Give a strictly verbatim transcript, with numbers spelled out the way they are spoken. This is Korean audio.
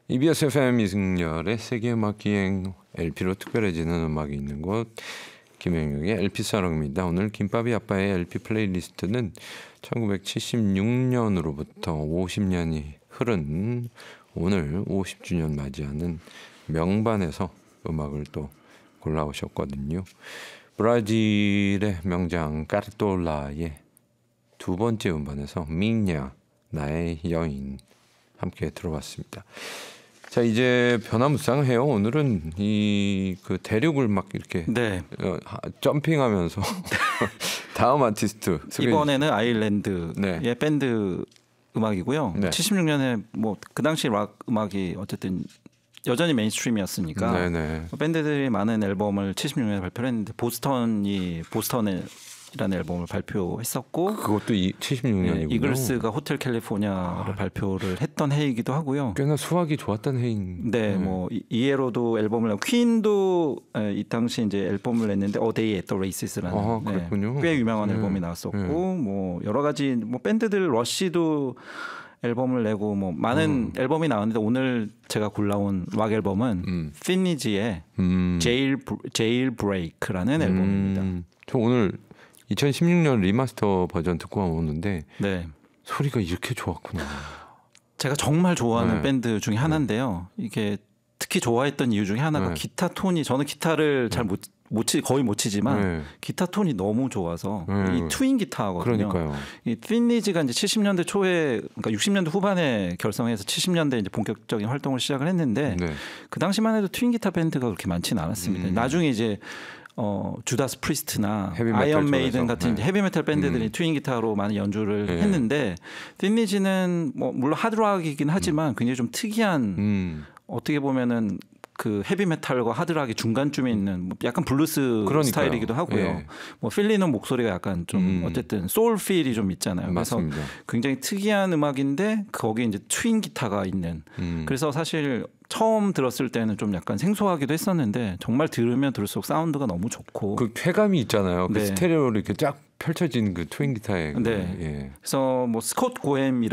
이비에스 에프엠 이승열의 세계음악기행 엘피로 특별해지는 음악이 있는 곳 김영혁의 엘피사랑입니다. 오늘 김밥이 아빠의 엘피 플레이리스트는 천구백칠십육 년으로부터 오십 년이 흐른 오늘 오십 주년 맞이하는 명반에서 음악을 또 골라오셨거든요. 브라질의 명장 까르톨라의 두 번째 음반에서 미냐 나의 여인 함께 들어봤습니다. 자, 이제 변화무쌍해요. 오늘은 이 그 대륙을 막 이렇게 네. 어, 점핑하면서 다음 아티스트 이번에는 아일랜드의 네. 밴드 음악이고요. 네. 칠십육 년에 뭐 그 당시 락 음악이 어쨌든 여전히 메인스트림이었으니까 네네. 밴드들이 많은 앨범을 칠십육 년에 발표를 했는데 보스턴이 보스턴이라는 앨범을 발표했었고 그것도 이 칠십육 년이군요. 네, 이글스가 호텔 캘리포니아를 아. 발표를 했던 해이기도 하고요. 꽤나 수확이 좋았던 해인. 네, 네. 뭐 이에로도 앨범을 내고 퀸도 이 당시 이제 앨범을 냈는데 A Day at the Races라는 아, 네, 꽤 유명한 네. 앨범이 나왔었고 네. 뭐 여러 가지 뭐 밴드들 러쉬도 앨범을 내고 뭐 많은 음. 앨범이 나왔는데 오늘 제가 골라온 락 앨범은 음. 피니지의 음. 제일 제일 브레이크라는 음. 앨범입니다. 저 오늘 이천십육 년 리마스터 버전 듣고 오는데 네. 소리가 이렇게 좋았구나. 제가 정말 좋아하는 네. 밴드 중에 하나인데요. 이게 특히 좋아했던 이유 중에 하나가 네. 기타 톤이 저는 기타를 잘 못 못 치, 거의 못 치지만 네. 기타 톤이 너무 좋아서 네. 이 트윈 기타거든요. 그러니까요. 이 핀니지가 이제 칠십 년대 초에 그러니까 육십 년대 후반에 결성해서 칠십 년대 이제 본격적인 활동을 시작을 했는데 네. 그 당시만 해도 트윈 기타 밴드가 그렇게 많지는 않았습니다. 음. 나중에 이제 어, 주다스 프리스트나 아이언 메이든 같은 네. 헤비메탈 밴드들이 음. 트윈 기타로 많은 연주를 네. 했는데 핀니지는 뭐 물론 하드락이긴 하지만 음. 굉장히 좀 특이한 음. 어떻게 보면은 그 헤비메탈과 하드락이 중간쯤에 있는 약간 블루스 그러니까요. 스타일이기도 하고요. 네. 뭐 필리는 목소리가 약간 좀 음. 어쨌든 소울 필이 좀 있잖아요. 맞습니다. 그래서 굉장히 특이한 음악인데 거기에 이제 트윈 기타가 있는. 음. 그래서 사실 처음 들었을 때는 좀 약간 생소하기도 했었는데 정말 들으면 들을수록 사운드가 너무 좋고 그 쾌감이 있잖아요. 그 네. 스테레오로 이렇게 쫙 펼쳐진 그 트윈 기타의 네. 예. 그래서 뭐 스콧 고햄이라